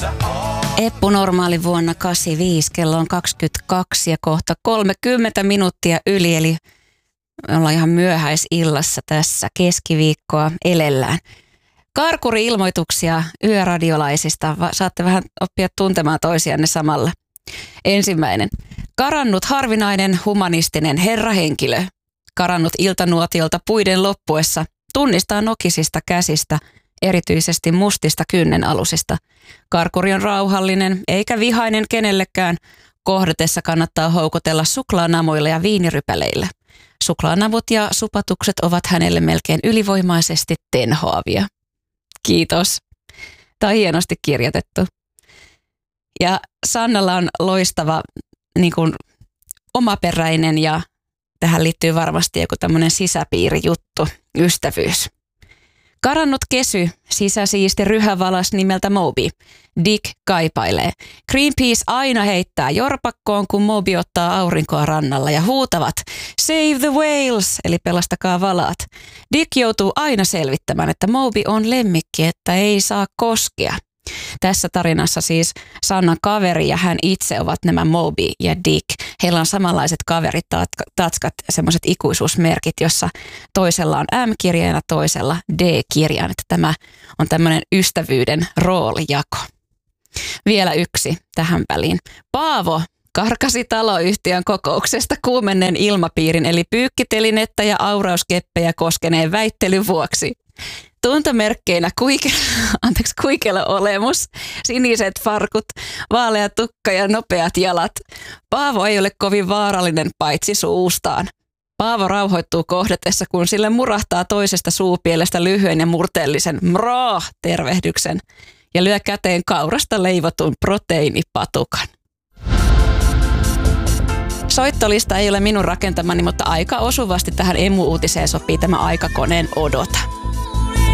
Eppu Normaali vuonna 85, kello on 22 ja kohta 30 minuuttia yli, eli me ollaan ihan myöhäisillassa tässä, keskiviikkoa elellään. Karkuri-ilmoituksia yöradiolaisista, saatte vähän oppia tuntemaan toisianne samalla. Ensimmäinen. Karannut harvinainen humanistinen herrahenkilö. Karannut iltanuotiolta puiden loppuessa, tunnistaa nokisista käsistä, erityisesti mustista kynnenalusista. Karkuri on rauhallinen eikä vihainen kenellekään. Kohdatessa kannattaa houkutella suklaanamuilla ja viinirypäleillä. Suklaanavut ja supatukset ovat hänelle melkein ylivoimaisesti tenhoavia. Kiitos. Tämä on hienosti kirjoitettu. Ja Sannalla on loistava niin kuin omaperäinen ja tähän liittyy varmasti joku tämmöinen sisäpiirijuttu, ystävyys. Karannut kesy, sisäsiisti ryhävalas nimeltä Moby. Dick kaipailee. Greenpeace aina heittää jorpakkoon, kun Moby ottaa aurinkoa rannalla ja huutavat Save the whales, eli pelastakaa valaat. Dick joutuu aina selvittämään, että Moby on lemmikki, että ei saa koskea. Tässä tarinassa siis Sannan kaveri ja hän itse ovat nämä Moby ja Dick. Heillä on samanlaiset kaveritatskat, semmoiset ikuisuusmerkit, jossa toisella on M-kirjaina, toisella D-kirjain. Että tämä on tämmöinen ystävyyden roolijako. Vielä yksi tähän väliin. Paavo karkasi taloyhtiön kokouksesta kuumenneen ilmapiirin eli pyykkitelinettä ja aurauskeppejä koskeneen väittelyn vuoksi. Tuntomerkkeinä kuikela olemus, siniset farkut, vaalea tukka ja nopeat jalat. Paavo ei ole kovin vaarallinen paitsi suustaan. Paavo rauhoittuu kohdatessa, kun sille murahtaa toisesta suupielestä lyhyen ja murteellisen mraa-tervehdyksen ja lyö käteen kaurasta leivotun proteiinipatukan. Soittolista ei ole minun rakentamani, mutta aika osuvasti tähän emu-uutiseen sopii tämä aikakoneen odota.